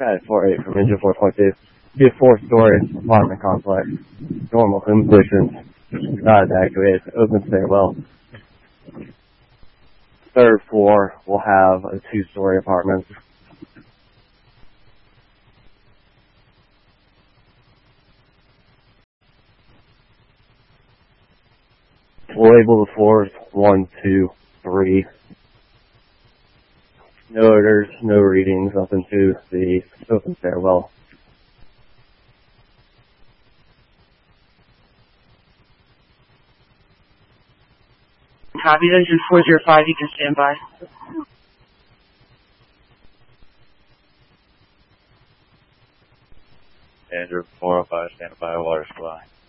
Pat 48 from Engine 422. Be a 4-story apartment complex. Normal home conditions. Not evacuated. Open stairwell. Third floor will have a 2-story apartment. We'll label the floors 1, 2, 3. No odors, no readings up into the open stairwell. Copy, Engine 405, you can stand by. Engine 405, stand by, water supply.